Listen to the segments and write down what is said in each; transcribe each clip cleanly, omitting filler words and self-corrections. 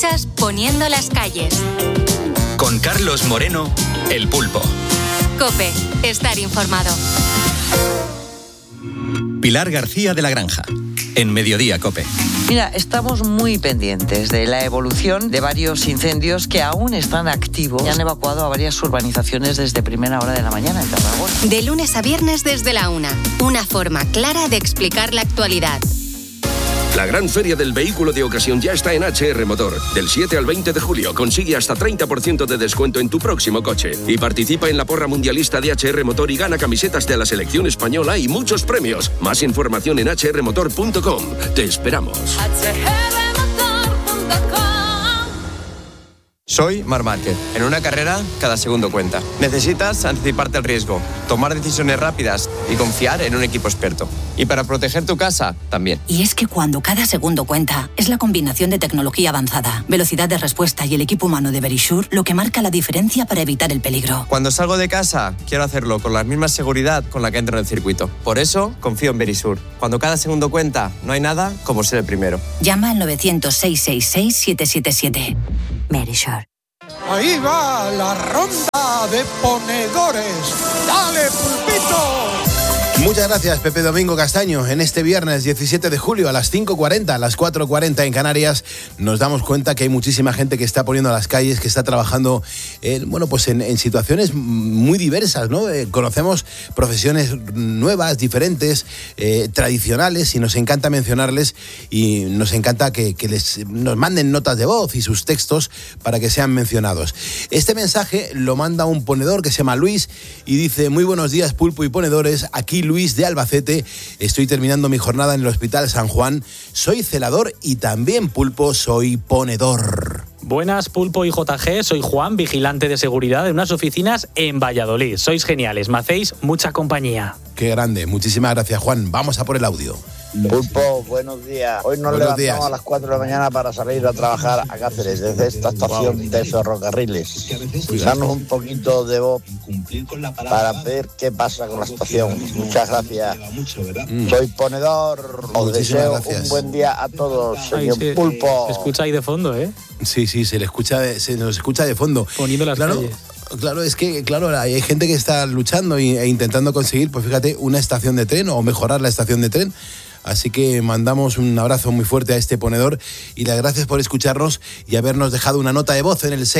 Escuchas Poniendo las calles. Con Carlos Moreno, El Pulpo. COPE, estar informado. Pilar García de la Granja, en Mediodía COPE. Mira, estamos muy pendientes de la evolución de varios incendios que aún están activos y han evacuado a varias urbanizaciones desde primera hora de la mañana en Tarragona. De lunes a viernes desde la 1. Una forma clara de explicar la actualidad. La gran feria del vehículo de ocasión ya está en HR Motor. Del 7 al 20 de julio consigue hasta 30% de descuento en tu próximo coche. Y participa en la porra mundialista de HR Motor y gana camisetas de la selección española y muchos premios. Más información en hrmotor.com. Te esperamos. Soy Marc Márquez. En una carrera, cada segundo cuenta. Necesitas anticiparte al riesgo, tomar decisiones rápidas y confiar en un equipo experto. Y para proteger tu casa, también. Y es que cuando cada segundo cuenta, es la combinación de tecnología avanzada, velocidad de respuesta y el equipo humano de Verisure lo que marca la diferencia para evitar el peligro. Cuando salgo de casa, quiero hacerlo con la misma seguridad con la que entro en el circuito. Por eso, confío en Verisure. Cuando cada segundo cuenta, no hay nada como ser el primero. Llama al 900-666-777. Verisure. Ahí va la ronda de ponedores. ¡Dale, Pulpito! Muchas gracias, Pepe Domingo Castaño. En este viernes 17 de julio a las 5:40, a las 4:40 en Canarias, nos damos cuenta que hay muchísima gente que está poniendo a las calles, que está trabajando en situaciones muy diversas, ¿no? Conocemos profesiones nuevas, diferentes, tradicionales, y nos encanta mencionarles y nos encanta que nos manden notas de voz y sus textos para que sean mencionados. Este mensaje lo manda un ponedor que se llama Luis y dice: muy buenos días, Pulpo y ponedores, aquí Luis de Albacete, estoy terminando mi jornada en el Hospital San Juan, soy celador y también, Pulpo, soy ponedor. Buenas, Pulpo y JG, soy Juan, vigilante de seguridad de unas oficinas en Valladolid. Sois geniales, me hacéis mucha compañía. Qué grande, muchísimas gracias, Juan. Vamos a por el audio. Pulpo, buenos días. Hoy nos levantamos a las 4 de la mañana para salir a trabajar a Cáceres desde esta estación de ferrocarriles. Danos un poquito de voz para ver qué pasa con la estación. Muchas gracias. Soy ponedor. Os deseo un buen día a todos, señor Pulpo. Se escucha ahí de fondo, ¿eh? Sí, se nos escucha de fondo. Poniendo las calles. Claro, es que hay gente que está luchando e intentando conseguir, pues fíjate, una estación de tren o mejorar la estación de tren. Así que mandamos un abrazo muy fuerte a este ponedor y las gracias por escucharnos y habernos dejado una nota de voz en el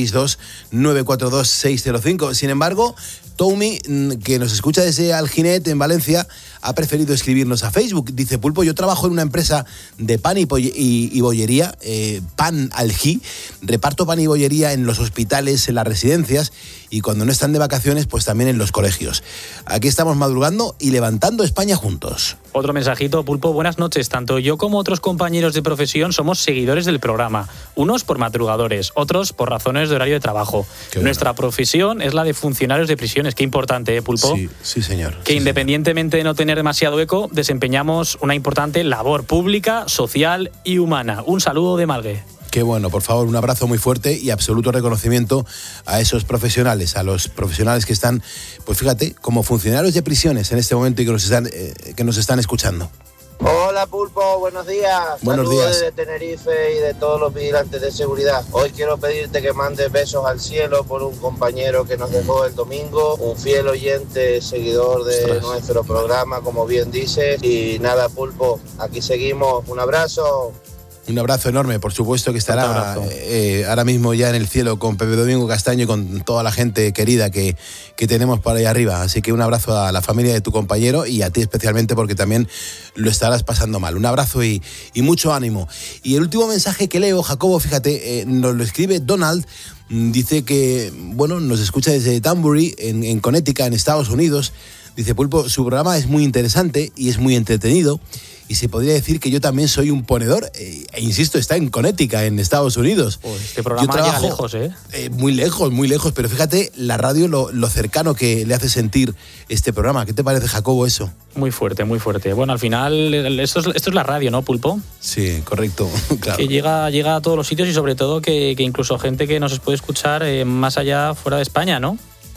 662-942-605. Sin embargo, Tommy, que nos escucha desde Alginet, en Valencia, ha preferido escribirnos a Facebook. Dice: Pulpo, yo trabajo en una empresa de pan y bollería, Pan Algi. Reparto pan y bollería en los hospitales, en las residencias y cuando no están de vacaciones, pues también en los colegios. Aquí estamos madrugando y levantando España juntos. Otro mensajito, Pulpo, buenas noches. Tanto yo como otros compañeros de profesión somos seguidores del programa. Unos por madrugadores, otros por razones de horario de trabajo. Nuestra profesión es la de funcionarios de prisiones. Qué importante, ¿eh, Pulpo? Sí, señor. Que independientemente de no tener demasiado eco, desempeñamos una importante labor pública, social y humana. Un saludo de Malgue. Qué bueno, por favor, un abrazo muy fuerte y absoluto reconocimiento a esos profesionales, a los profesionales que están, pues fíjate, como funcionarios de prisiones en este momento y que nos están escuchando. Hola, Pulpo, buenos días. Buenos días. Saludos desde Tenerife y de todos los vigilantes de seguridad. Hoy quiero pedirte que mandes besos al cielo por un compañero que nos dejó el domingo, un fiel oyente, seguidor de nuestro programa, como bien dices. Y nada, Pulpo, aquí seguimos. Un abrazo. Un abrazo enorme, por supuesto que estará ahora mismo ya en el cielo con Pepe Domingo Castaño y con toda la gente querida que tenemos por ahí arriba. Así que un abrazo a la familia de tu compañero y a ti especialmente porque también lo estarás pasando mal. Un abrazo y mucho ánimo. Y el último mensaje que leo, Jacobo, fíjate, nos lo escribe Donald. Dice que, nos escucha desde Danbury, en Connecticut, en Estados Unidos. Dice: Pulpo, su programa es muy interesante y es muy entretenido. Y se podría decir que yo también soy un ponedor, e insisto, está en Connecticut, en Estados Unidos. Este programa llega lejos, ¿eh? Muy lejos, pero fíjate la radio, lo cercano que le hace sentir este programa. ¿Qué te parece, Jacobo, eso? Muy fuerte, muy fuerte. Bueno, al final, esto es la radio, ¿no, Pulpo? Sí, correcto, claro. Que llega a todos los sitios y sobre todo que incluso gente que nos puede escuchar más allá, fuera de España, ¿no?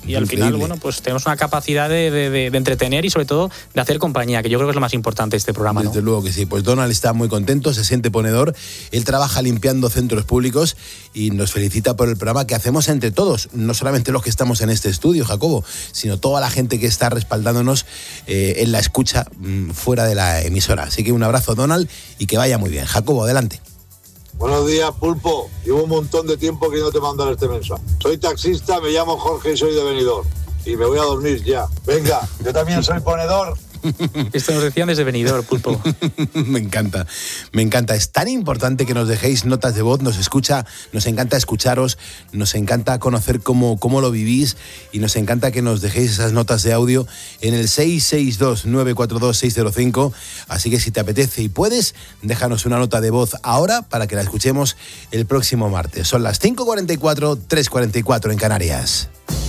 Y al final, bueno, pues tenemos una capacidad de entretener y sobre todo de hacer compañía, que yo creo que es lo más importante de este programa, ¿no? Desde luego que sí. Pues Donald está muy contento, se siente ponedor. Él trabaja limpiando centros públicos y nos felicita por el programa que hacemos entre todos, no solamente los que estamos en este estudio, Jacobo, sino toda la gente que está respaldándonos en la escucha fuera de la emisora. Así que un abrazo, Donald, y que vaya muy bien. Jacobo, adelante. Buenos días, Pulpo. Llevo un montón de tiempo que no te mandan este mensaje. Soy taxista, me llamo Jorge y soy de Benidorm. Y me voy a dormir ya. Venga, yo también soy ponedor. Esto nos decían desde Benidorm, Pulpo. Me encanta, me encanta. Es tan importante que nos dejéis notas de voz, nos encanta escucharos, nos encanta conocer cómo lo vivís y nos encanta que nos dejéis esas notas de audio en el 662-942-605. Así que si te apetece y puedes, déjanos una nota de voz ahora para que la escuchemos el próximo martes. Son las 5:44, 3:44 en Canarias.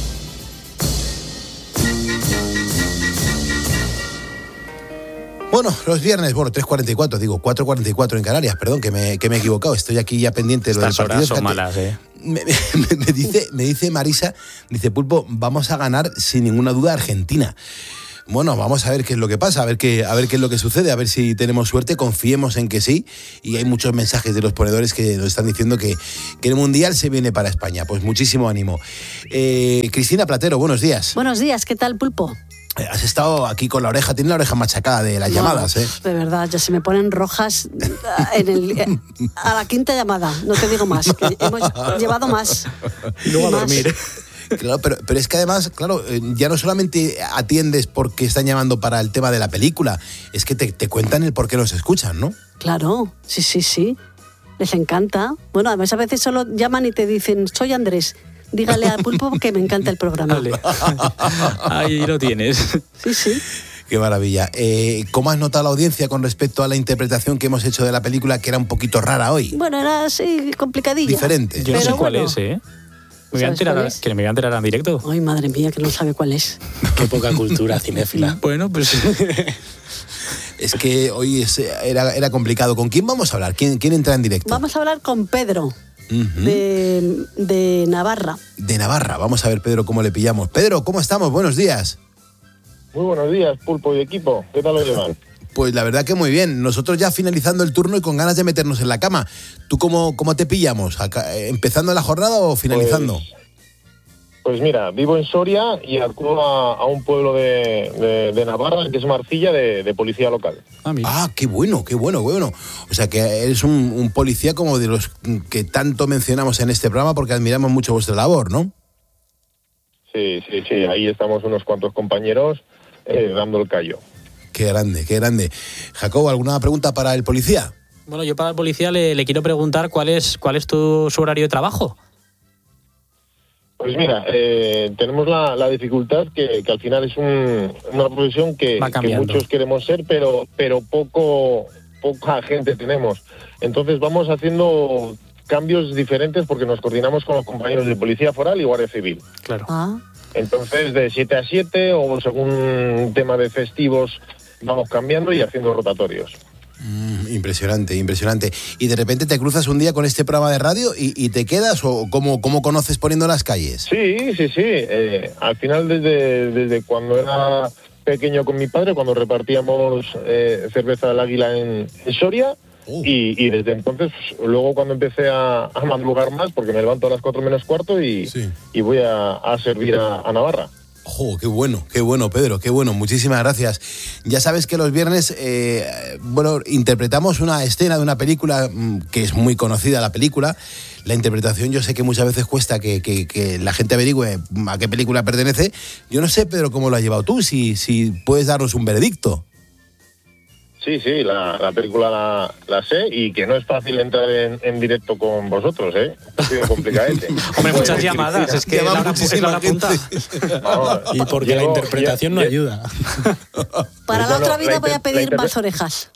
Bueno, los viernes, 3:44, digo 4:44 en Canarias, perdón, que me he equivocado, estoy aquí ya pendiente de lo del partido. Estas horas son malas, Me dice Marisa, dice, Pulpo, vamos a ganar sin ninguna duda Argentina. Bueno, vamos a ver qué es lo que pasa, a ver qué es lo que sucede, a ver si tenemos suerte, confiemos en que sí, y hay muchos mensajes de los ponedores que nos están diciendo que el Mundial se viene para España, pues muchísimo ánimo. Cristina Platero, buenos días. Buenos días, ¿qué tal, Pulpo? Has estado aquí con la oreja, tiene la oreja machacada de las llamadas, ¿eh? De verdad, ya se me ponen rojas a la quinta llamada, no te digo más, que hemos llevado más. Y luego a dormir. Claro, pero es que además, claro, ya no solamente atiendes porque están llamando para el tema de la película, es que te cuentan el por qué nos escuchan, ¿no? Claro, sí. Les encanta. Bueno, además a veces solo llaman y te dicen, soy Andrés. Dígale a Pulpo que me encanta el programa. Vale. Ahí lo tienes. Sí. Qué maravilla. ¿Cómo has notado la audiencia con respecto a la interpretación que hemos hecho de la película, que era un poquito rara hoy? Bueno, era así, complicadilla. Diferente. Yo no sé cuál es, ¿eh? Me voy a enterar en directo. Ay, madre mía, que no sabe cuál es. Qué poca cultura cinéfila. Bueno, pues... Es que hoy era complicado. ¿Con quién vamos a hablar? ¿Quién entra en directo? Vamos a hablar con Pedro. De Navarra. De Navarra. Vamos a ver, Pedro, cómo le pillamos. Pedro, ¿cómo estamos? Buenos días. Muy buenos días, Pulpo y equipo. ¿Qué tal lo llevan? Pues la verdad que muy bien. Nosotros ya finalizando el turno y con ganas de meternos en la cama. ¿Tú cómo te pillamos? ¿Empezando la jornada o finalizando? Pues mira, vivo en Soria y acudo a un pueblo de Navarra, que es Marcilla, de policía local. Qué bueno. O sea, que eres un policía como de los que tanto mencionamos en este programa porque admiramos mucho vuestra labor, ¿no? Sí. Ahí estamos unos cuantos compañeros dando el callo. Qué grande. Jacobo, ¿alguna pregunta para el policía? Bueno, yo para el policía le quiero preguntar cuál es su horario de trabajo. Pues mira, tenemos la dificultad que al final es una profesión que muchos queremos ser, pero poca gente tenemos. Entonces vamos haciendo cambios diferentes porque nos coordinamos con los compañeros de Policía Foral y Guardia Civil. Claro. Entonces de 7 a 7 o según tema de festivos vamos cambiando y haciendo rotatorios. Impresionante. ¿Y de repente te cruzas un día con este programa de radio y te quedas o cómo conoces Poniendo las Calles? Sí. Al final desde cuando era pequeño con mi padre, cuando repartíamos cerveza del Águila en Soria, y desde entonces, luego cuando empecé a madrugar más, porque me levanto a las 4 menos cuarto y voy a servir a Navarra. ¡Oh, qué bueno, Pedro! ¡Qué bueno! Muchísimas gracias. Ya sabes que los viernes, interpretamos una escena de una película que es muy conocida, la película. La interpretación yo sé que muchas veces cuesta que la gente averigüe a qué película pertenece. Yo no sé, Pedro, cómo lo has llevado tú, si puedes darnos un veredicto. Sí, la película la sé y que no es fácil entrar en directo con vosotros, ¿eh? Ha sido complicadete. Hombre, muchas llamadas, es que la hora punta. Y porque la interpretación no ayuda. Para la otra vida voy a pedir más orejas.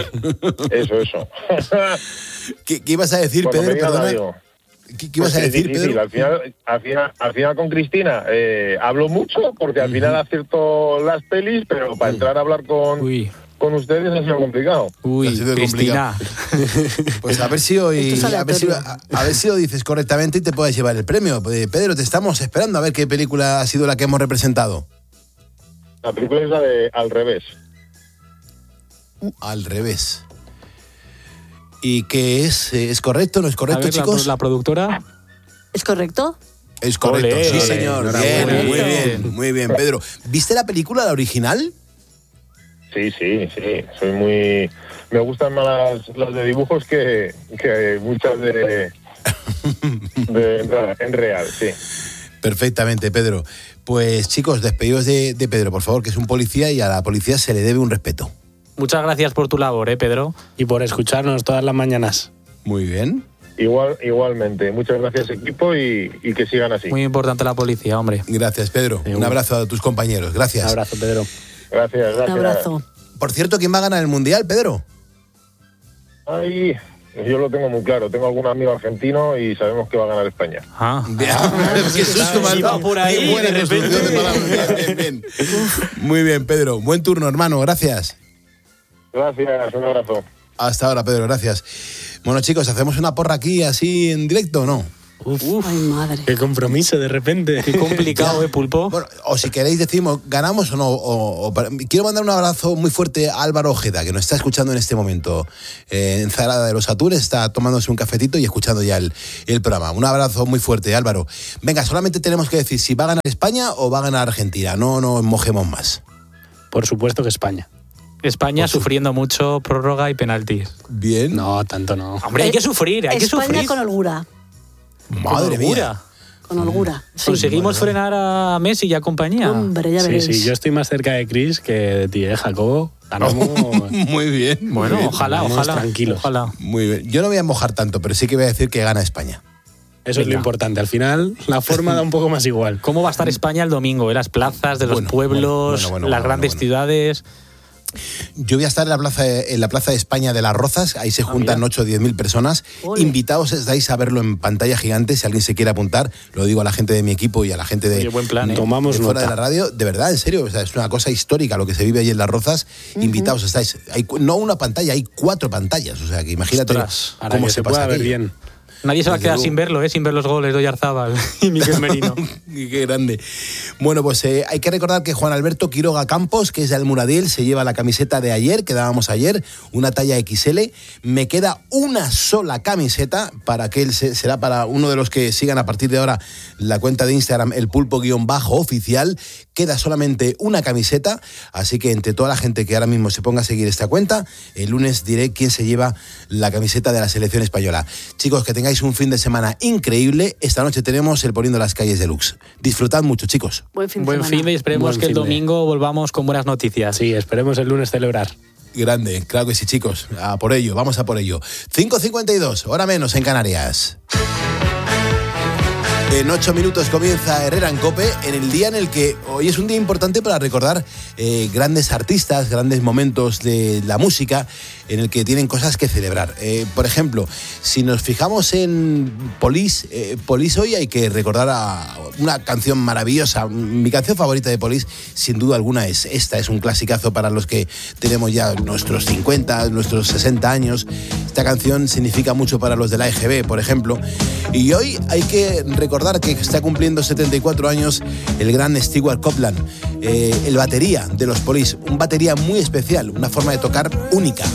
Eso. ¿Qué ibas a decir, Pedro? Perdona. ¿Qué ibas a decir, Pedro? Al final con Cristina hablo mucho porque al final acierto las pelis, pero para entrar a hablar con con ustedes ha sido complicado. Uy, Cristina. Pues a ver si hoy lo dices correctamente y te puedes llevar el premio. Pedro, te estamos esperando a ver qué película ha sido la que hemos representado. La película es la de Al revés. Al revés. ¿Y qué es? ¿Es correcto o no es correcto, ver, chicos? La productora. ¿Es correcto? Es correcto, Olé, sí, olé. señor. Bien, muy bien, Pedro. ¿Viste la película, la original? Sí. Soy muy... Me gustan más las de dibujos que muchas en real, sí. Perfectamente, Pedro. Pues chicos, despedidos de Pedro, por favor, que es un policía y a la policía se le debe un respeto. Muchas gracias por tu labor, Pedro. Y por escucharnos todas las mañanas. Muy bien. Igualmente. Muchas gracias, equipo, y que sigan así. Muy importante la policía, hombre. Gracias, Pedro. Un abrazo a tus compañeros. Gracias. Un abrazo, Pedro. Gracias. Un abrazo. Por cierto, ¿quién va a ganar el Mundial, Pedro? Ay, yo lo tengo muy claro. Tengo algún amigo argentino y sabemos que va a ganar España. Qué susto me has dado. Por ahí, Qué buena de repente. resolución de palabras. Bien. Muy bien, Pedro. Buen turno, hermano. Gracias. Gracias, un abrazo. Hasta ahora, Pedro. Gracias. Bueno, chicos, ¿hacemos una porra aquí así en directo o no? Ay, madre. Qué compromiso de repente. Qué complicado, Pulpo. Bueno, o si queréis decimos, ¿ganamos o no? Quiero mandar un abrazo muy fuerte a Álvaro Ojeda, que nos está escuchando en este momento. En Zarada de los Atures, está tomándose un cafetito y escuchando ya el programa. Un abrazo muy fuerte, Álvaro. Venga, solamente tenemos que decir si va a ganar España o va a ganar Argentina. No nos mojemos más. Por supuesto que España. España sufriendo mucho prórroga y penaltis. Bien. No, tanto no. Hombre, hay que sufrir, hay que España sufrir. con holgura. Madre mía. Con holgura. Sí. Conseguimos frenar a Messi y a compañía. Hombre, ya veréis. Sí, yo estoy más cerca de Chris que de ti, Jacobo. Ganamos. Muy bien. Bueno, muy bien. ojalá. Tranquilos. Ojalá. Muy bien. Yo no voy a mojar tanto, pero sí que voy a decir que gana España. Eso es lo importante. Al final, la forma da un poco más igual. ¿Cómo va a estar España el domingo? Las plazas de los pueblos, las grandes ciudades. Yo voy a estar en la plaza de España de Las Rozas, ahí se juntan 8 o 10.000 personas. Ole. Invitados estáis a verlo en pantalla gigante, si alguien se quiere apuntar, lo digo a la gente de mi equipo y a la gente de, buen plan, Tomamos de fuera nota. de la radio, de verdad, en serio, o sea, es una cosa histórica lo que se vive ahí en Las Rozas. Invitados estáis, hay no una pantalla, hay 4 pantallas, o sea, que imagínate cómo se pueda ver bien. Nadie se va a quedar sin verlo, sin ver los goles de Oyarzábal y Miquel Merino. Qué grande. Bueno, pues hay que recordar que Juan Alberto Quiroga Campos, que es de Almuradil, se lleva la camiseta de ayer, que dábamos ayer, una talla XL. Me queda una sola camiseta para que él será para uno de los que sigan a partir de ahora la cuenta de Instagram, el pulpo_oficial. Queda solamente una camiseta, así que entre toda la gente que ahora mismo se ponga a seguir esta cuenta, el lunes diré quién se lleva la camiseta de la selección española. Chicos, que tengáis un fin de semana increíble. Esta noche tenemos el Poniendo las Calles Deluxe. Disfrutad mucho, chicos. Buen fin de y esperemos que el domingo volvamos con buenas noticias. Sí, esperemos el lunes celebrar. Grande, claro que sí, chicos. A por ello, vamos a por ello. 5:52, hora menos en Canarias. En 8 minutos comienza Herrera en COPE, en el día en el que hoy es un día importante para recordar grandes artistas, grandes momentos de la música, en el que tienen cosas que celebrar. Por ejemplo, si nos fijamos en Police hoy hay que recordar a una canción maravillosa. Mi canción favorita de Police, sin duda alguna, es esta. Es un clasicazo para los que tenemos ya nuestros 50, nuestros 60 años. Esta canción significa mucho para los de la EGB, por ejemplo. Y hoy hay que recordar que está cumpliendo 74 años el gran Stewart Copeland, el batería de los Police. Un batería muy especial, una forma de tocar única.